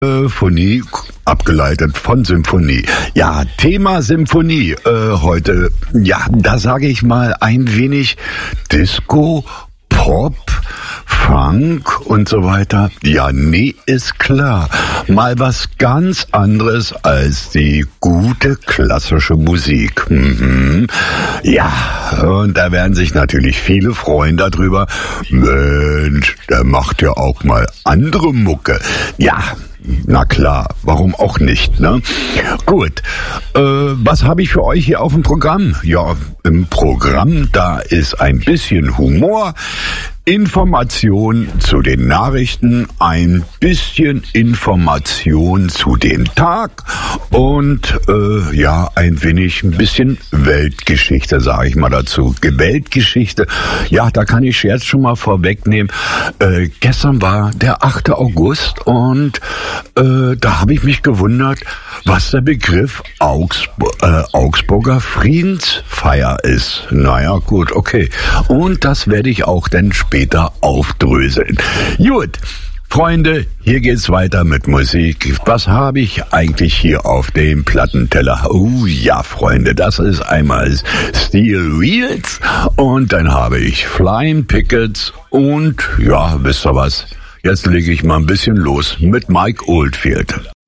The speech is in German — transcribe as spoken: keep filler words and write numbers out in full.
Symphonie, abgeleitet von Symphonie. Ja, Thema Symphonie äh, heute. Ja, da sage ich mal ein wenig Disco, Pop, Funk und so weiter. Ja, nee, ist klar. Mal was ganz anderes als die gute klassische Musik. Mhm. Ja, und da werden sich natürlich viele freuen darüber. Mensch, der macht ja auch mal andere Mucke. Ja, na klar, warum auch nicht, ne? Gut, äh, was habe ich für euch hier auf dem Programm? Ja, im Programm, da ist ein bisschen Humor, Information zu den Nachrichten, ein bisschen Information zu dem Tag und äh, ja, ein wenig, ein bisschen Weltgeschichte, sage ich mal dazu. Weltgeschichte, ja, da kann ich jetzt schon mal vorwegnehmen. Äh, gestern war der achte August und äh, da habe ich mich gewundert, was der Begriff Augsburg, äh, Augsburger Friedensfeier ist. Naja, gut, okay. Und das werde ich auch dann später aufdröseln. Gut, Freunde, hier geht's weiter mit Musik. Was habe ich eigentlich hier auf dem Plattenteller? Oh ja, Freunde, das ist einmal Steel Wheels und dann habe ich Flying Pickets und ja, wisst ihr was? Jetzt lege ich mal ein bisschen los mit Mike Oldfield.